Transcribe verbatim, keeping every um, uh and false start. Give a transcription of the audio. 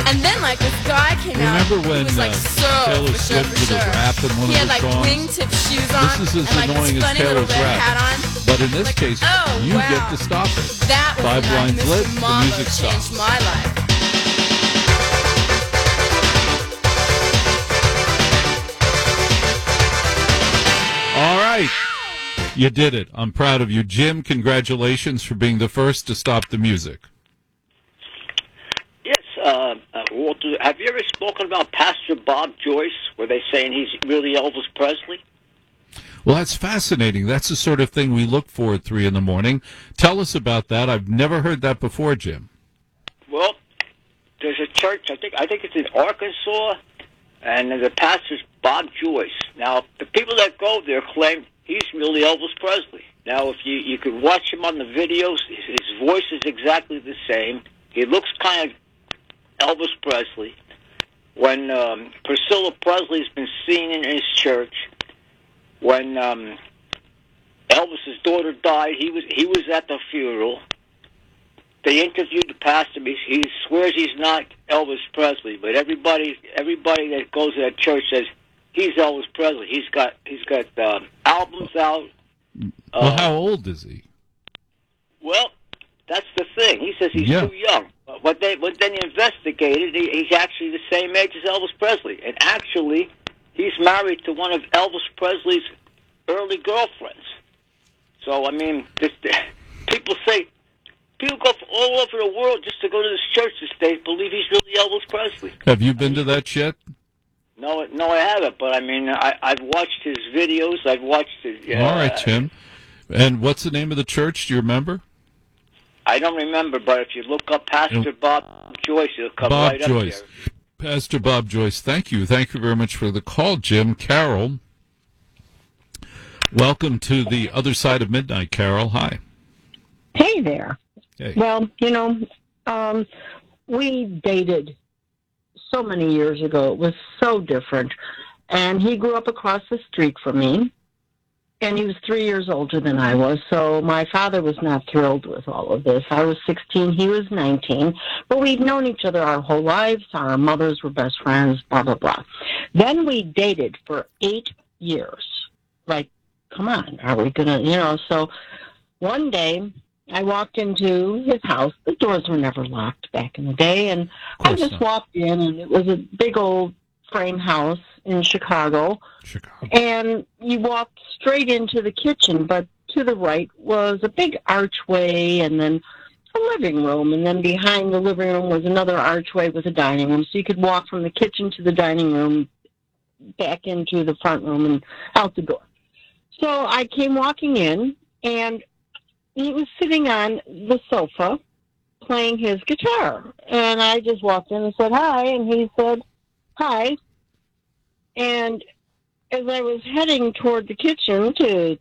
And then, like, this guy came out. Remember when he was, like, uh, so, Taylor for sure, Swift for did a sure. rap in one He of had, her like, songs? wingtip shoes on. This is as and, like, annoying this as funny little Taylor's red rap. hat on. But in this Like, case, oh, you wow. get to stop it. That was Five the night lines Mister lit, the Mambo music changed stops. my life. All right. You did it. I'm proud of you. Jim, congratulations for being the first to stop the music. Yes, uh, uh, Walter, have you ever spoken about Pastor Bob Joyce, where they're saying he's really Elvis Presley? Well, that's fascinating. That's the sort of thing we look for at three in the morning. Tell us about that. I've never heard that before, Jim. Well, there's a church, I think I think it's in Arkansas, and the pastor's Bob Joyce. Now, the people that go there claim he's really Elvis Presley. Now, if you, you could watch him on the videos, his, his voice is exactly the same. He looks kind of Elvis Presley. When um, Priscilla Presley's been seen in his church, when um, Elvis's daughter died, he was he was at the funeral. They interviewed the pastor. He, he swears he's not Elvis Presley, but everybody everybody that goes to that church says he's Elvis Presley. He's got he's got um, albums out. Well, Uh, how old is he? well, that's the thing. He says he's Yeah. too young. But what they what then investigated, he, he's actually the same age as Elvis Presley, and actually, he's married to one of Elvis Presley's early girlfriends. So I mean, this, people say people go from all over the world just to go to this church to they believe he's really Elvis Presley. Have you been to that yet? No, no, I haven't. But I mean, I, I've watched his videos. I've watched his. Uh, All right, Jim. And what's the name of the church? Do you remember? I don't remember, but if you look up Pastor Bob Joyce, it'll come Bob right Joyce. up there. Pastor Bob Joyce, thank you. Thank you very much for the call, Jim. Carol, welcome to the other side of midnight, Carol. Hi. Hey there. Hey. Well, you know, um, we dated so many years ago. It was so different. And he grew up across the street from me. And he was three years older than I was, so my father was not thrilled with all of this. I was sixteen, he was nineteen, but we'd known each other our whole lives. Our mothers were best friends, blah, blah, blah. Then we dated for eight years. Like, come on, are we going to, you know, so one day I walked into his house. The doors were never locked back in the day, and I just not. walked in, and it was a big old frame house in Chicago. Chicago. And you walked straight into the kitchen, but to the right was a big archway and then a living room. And then behind the living room was another archway with a dining room. So you could walk from the kitchen to the dining room, back into the front room and out the door. So I came walking in, and he was sitting on the sofa playing his guitar. And I just walked in and said, hi. And he said, hi. And as I was heading toward the kitchen to